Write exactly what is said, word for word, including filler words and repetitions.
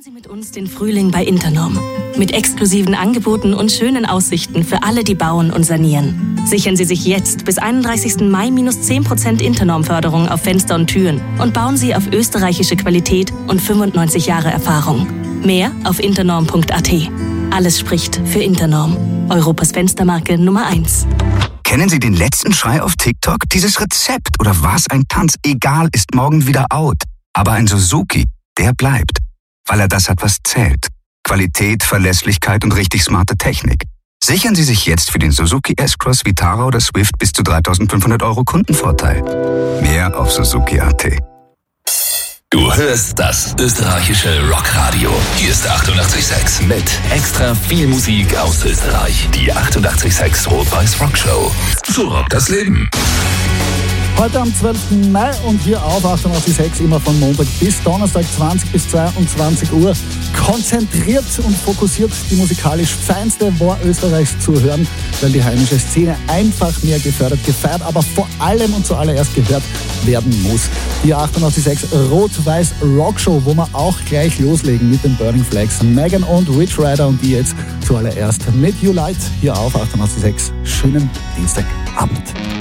Sie mit uns den Frühling bei Internorm. Mit exklusiven Angeboten und schönen Aussichten für alle, die bauen und sanieren. Sichern Sie sich jetzt bis einunddreißigsten Mai minus zehn Prozent Internorm-Förderung auf Fenster und Türen und bauen Sie auf österreichische Qualität und fünfundneunzig Jahre Erfahrung. Mehr auf internorm punkt a t. Alles spricht für Internorm. Europas Fenstermarke Nummer eins. Kennen Sie den letzten Schrei auf TikTok? Dieses Rezept oder was ein Tanz, egal, ist morgen wieder out. Aber ein Suzuki, der bleibt. Weil er das hat, was zählt. Qualität, Verlässlichkeit und richtig smarte Technik. Sichern Sie sich jetzt für den Suzuki S-Cross, Vitara oder Swift bis zu dreitausendfünfhundert Euro Kundenvorteil. Mehr auf suzuki punkt a t. Du hörst das österreichische Rockradio. Hier ist achtundachtzig Komma sechs mit extra viel Musik aus Österreich. Die achtundachtzig Komma sechs Rot-Weiß Rock Show. So rockt das Leben. Heute am zwölften Mai und hier auf achtundachtzig Komma sechs immer von Montag bis Donnerstag zwanzig bis zweiundzwanzig Uhr konzentriert und fokussiert die musikalisch feinste War Österreichs zu hören, weil die heimische Szene einfach mehr gefördert, gefeiert, aber vor allem und zuallererst gehört werden muss. Die achtundachtzig Komma sechs Rot-Weiß Rock Show, wo wir auch gleich loslegen mit den Burning Flags, Megan und Rich Rider und die jetzt zuallererst mit You Light hier auf achtundachtzig Komma sechs. Schönen Dienstagabend.